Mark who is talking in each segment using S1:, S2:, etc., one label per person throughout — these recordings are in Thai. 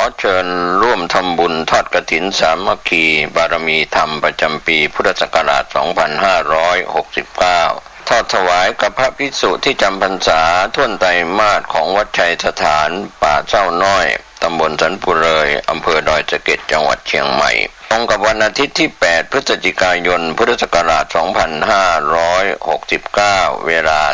S1: เชิญร่วมทำบุญทอดกฐินสามัคคีบารมีธรรมประจำปีพุทธศักราช 2569 ทอดถวายกับพระภิกษุที่จำพรรษาท่วนไตรมาสของวัดชัยสถานป่าเจ้าน้อยตำบลสันปุเรยอำเภอดอยสะเก็ดจังหวัดเชียงใหม่ตรงกับวันอาทิตย์ที่ 8 พฤศจิกายน พุทธศักราช 2569 เวลา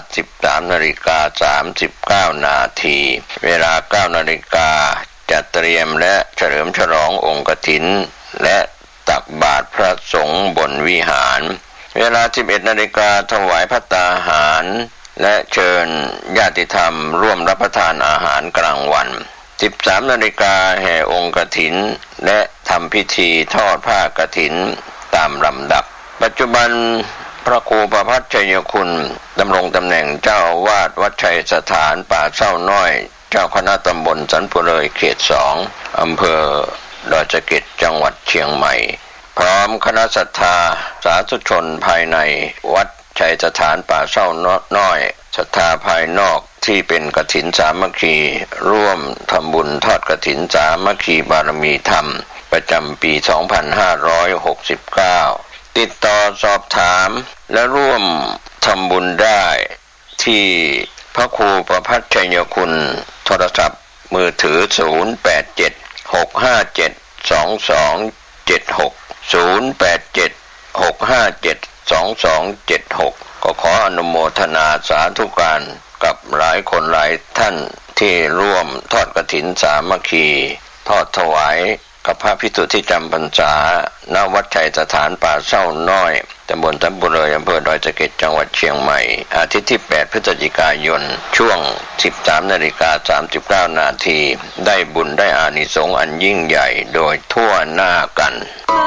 S1: 13:39 นาที เวลา 9 นาฬิกาจัดเตรียมและเฉลิมฉลององค์กฐินและตักบาตรพระสงฆ์บนวิหารเวลา 11 นาฬิกาถวายภัตตาหารและเชิญญาติธรรมร่วมรับประทานอาหารกลางวัน 13 นาฬิกาแห่องค์กฐินและทำพิธีทอดผ้ากฐินตามลำดับปัจจุบันพระครูประภัสชัยคุณดำรงตำแหน่งเจ้าอาวาสวัดชัยสถานป่าเศร้าน้อยเจ้าคณะตำบลสันปุเรยเขต 2 อำเภอดอยสะเก็ดจังหวัดเชียงใหม่พร้อมคณะศรัทธาสาธุชนภายในวัดชัยสถานป่าเศร้าน้อยศรัทธาภายนอกที่เป็นกฐินสามัคคีร่วมทำบุญทอดกฐินสามัคคีบารมีธรรมประจำปี 2569 ติดต่อสอบถามและร่วมทำบุญได้ที่พระครูประภัสชัยคุณโทรศัพท์มือถือ 087-657-2276 087-657-2276 ก็ขออนุโมทนาสาธุการกับหลายคนหลายท่านที่ร่วมทอดกฐินสามัคคีทอดถวายกับพระภิกษุที่จำพรรษาณวัดชัยสถานป่าเศร้าน้อยตำบลสันปุเรยอำเภอดอยสะเก็ดจังหวัดเชียงใหม่อาทิตย์ที่ 8 พฤศจิกายนช่วง 13:39 นาทีได้บุญได้อานิสงส์อันยิ่งใหญ่โดยทั่วหน้ากัน